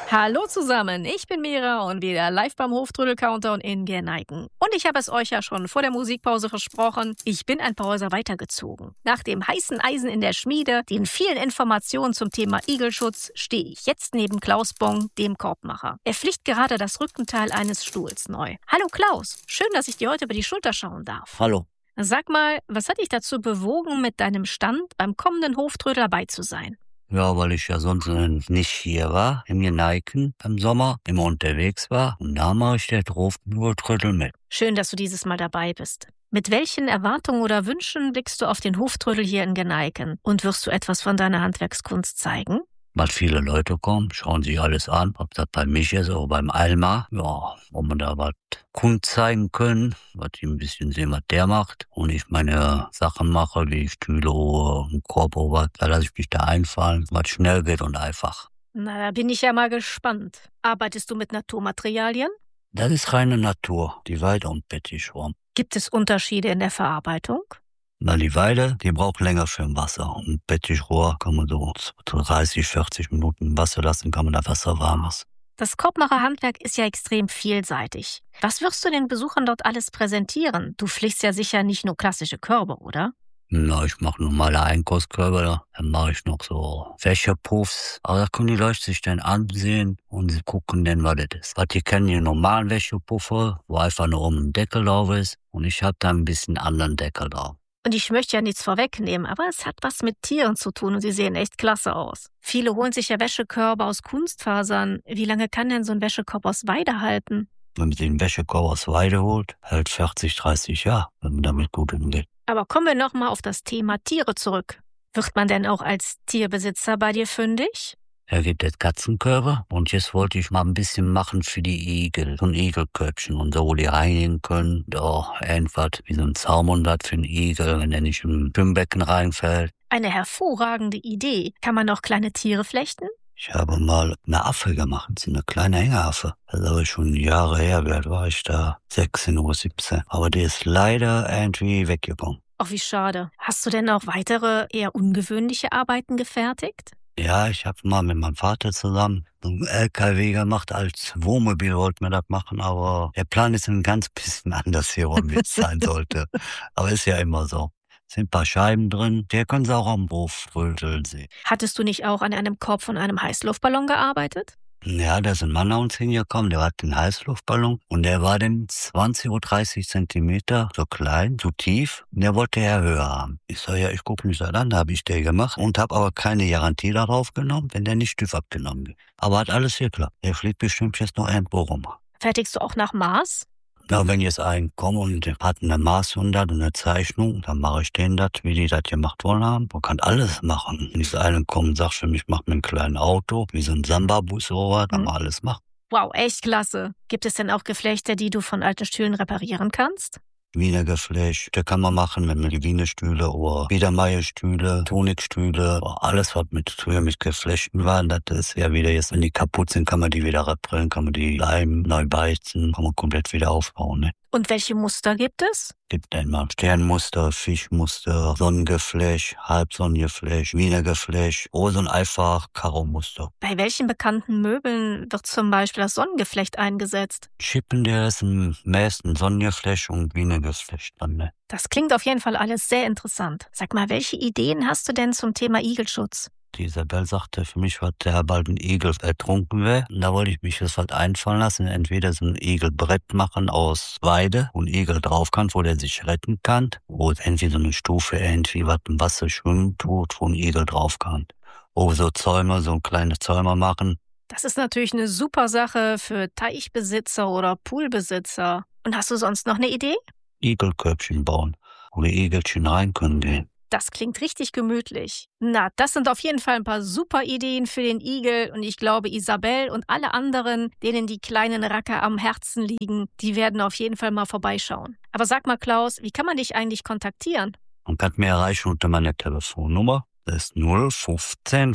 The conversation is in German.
Hallo zusammen, ich bin Mira und wieder live beim Hoftrödel-Countdown in Gerneiken. Und ich habe es euch ja schon vor der Musikpause versprochen, ich bin ein paar Häuser weitergezogen. Nach dem heißen Eisen in der Schmiede, den vielen Informationen zum Thema Igelschutz, stehe ich jetzt neben Klaus Bong, dem Korbmacher. Er flicht gerade das Rückenteil eines Stuhls neu. Hallo Klaus, schön, dass ich dir heute über die Schulter schauen darf. Hallo. Sag mal, was hat dich dazu bewogen, mit deinem Stand beim kommenden Hoftrödel dabei zu sein? Ja, weil ich ja sonst nicht hier war, in Gerneiken im Sommer, immer unterwegs war. Und da mache ich den Hoftrödel mit. Schön, dass du dieses Mal dabei bist. Mit welchen Erwartungen oder Wünschen blickst du auf den Hoftrödel hier in Gerneiken? Und wirst du etwas von deiner Handwerkskunst zeigen? Weil viele Leute kommen, schauen sich alles an, ob das bei mich ist oder beim Alma. Ja, ob man da was Kunst zeigen können, was ich ein bisschen sehen, was der macht. Und ich meine Sachen mache, wie Stühle und Korb oder was, da lasse ich mich da einfallen, was schnell geht und einfach. Na, da bin ich ja mal gespannt. Arbeitest du mit Naturmaterialien? Das ist reine Natur, die Weide und Pettichorn. Gibt es Unterschiede in der Verarbeitung? Na, die Weide, die braucht länger für ein Wasser. Und Pettichrohr kann man so 30, 40 Minuten im Wasser lassen, kann man da Wasser warmes. Das Korbmacherhandwerk ist ja extrem vielseitig. Was wirst du den Besuchern dort alles präsentieren? Du flichst ja sicher nicht nur klassische Körbe, oder? Na, ich mache normale Einkaufskörbe, dann mache ich noch so Wäschepuffs. Aber da können die Leute sich dann ansehen und sie gucken dann, was das ist. Weil die kennen die normalen Wäschepuffer, wo einfach nur oben ein Deckel drauf ist. Und ich habe da ein bisschen anderen Deckel drauf. Und ich möchte ja nichts vorwegnehmen, aber es hat was mit Tieren zu tun und sie sehen echt klasse aus. Viele holen sich ja Wäschekörbe aus Kunstfasern. Wie lange kann denn so ein Wäschekorb aus Weide halten? Wenn man den Wäschekorb aus Weide holt, hält 40, 30 Jahre, wenn man damit gut umgeht. Aber kommen wir nochmal auf das Thema Tiere zurück. Wird man denn auch als Tierbesitzer bei dir fündig? Da gibt es Katzenkörbe und jetzt wollte ich mal ein bisschen machen für die Igel. So ein Igelkörbchen und so, wo die reingehen können. Doch, einfach wie so ein Zaumundert für einen Igel, wenn der nicht im Schwimmbecken reinfällt. Eine hervorragende Idee. Kann man auch kleine Tiere flechten? Ich habe mal eine Affe gemacht, so eine kleine Hängeaffe. Das ist aber schon Jahre her, wie alt war ich da? 16 oder 17. Aber die ist leider irgendwie weggekommen. Ach, wie schade. Hast du denn auch weitere, eher ungewöhnliche Arbeiten gefertigt? Ja, ich habe mal mit meinem Vater zusammen so einen LKW gemacht. Als Wohnmobil wollten wir das machen, aber der Plan ist ein ganz bisschen anders hier, wie es sein sollte. Aber ist ja immer so. Sind ein paar Scheiben drin, der können Sie auch am Hoftrödel sehen. Hattest du nicht auch an einem Korb von einem Heißluftballon gearbeitet? Ja, da ist ein Mann nach uns hingekommen, der hat den Heißluftballon und der war dann 20 oder 30 Zentimeter, so klein, so tief, und der wollte ja höher haben. Ich sag, ja, ich gucke mich das an, da habe ich den gemacht und habe aber keine Garantie darauf genommen, wenn der nicht TÜV abgenommen wird. Aber hat alles geklappt. Der fliegt bestimmt jetzt noch irgendwo rum. Fertigst du auch nach Maß? Na, wenn jetzt ein kommt und hat eine Maßhundert und eine Zeichnung, dann mache ich denen das, wie die das gemacht wollen haben. Man kann alles machen. Wenn jetzt einer kommt und sagt für mich, mach mir ein kleines Auto, wie so ein Samba-Bus oder was, kann man alles machen. Wow, echt klasse. Gibt es denn auch Geflechte, die du von alten Stühlen reparieren kannst? Wiener Geflecht, da kann man machen, wenn man die Wiener Stühle oder Biedermeierstühle, Tonikstühle, alles was früher mit Geflechten war, das ist ja wieder jetzt, wenn die kaputt sind, kann man die wieder reparieren, kann man die leimen, neu beizen, kann man komplett wieder aufbauen, ne? Und welche Muster gibt es? Gibt einmal Sternmuster, Fischmuster, Sonnengeflecht, Halbsonnengeflecht, Wiener Geflecht oder so ein einfach Karo-Muster. Bei welchen bekannten Möbeln wird zum Beispiel das Sonnengeflecht eingesetzt? Chippen, der ist am meisten Sonnengeflecht und Wiener Geflecht dann, ne? Das klingt auf jeden Fall alles sehr interessant. Sag mal, welche Ideen hast du denn zum Thema Igelschutz? Die Isabel sagte, für mich wird der bald ein Igel ertrunken wäre. Und da wollte ich mich das halt einfallen lassen. Entweder so ein Igelbrett machen aus Weide, wo ein Igel drauf kann, wo der sich retten kann. Oder irgendwie so eine Stufe, irgendwie was im Wasser schwimmen tut, wo ein Igel drauf kann. Oder so Zäume, so kleine Zäume machen. Das ist natürlich eine super Sache für Teichbesitzer oder Poolbesitzer. Und hast du sonst noch eine Idee? Igelkörbchen bauen, wo die Igelchen rein können gehen. Das klingt richtig gemütlich. Na, das sind auf jeden Fall ein paar super Ideen für den Igel und ich glaube, Isabel und alle anderen, denen die kleinen Racker am Herzen liegen, die werden auf jeden Fall mal vorbeischauen. Aber sag mal, Klaus, wie kann man dich eigentlich kontaktieren? Man kann mich erreichen unter meiner Telefonnummer. Das ist 015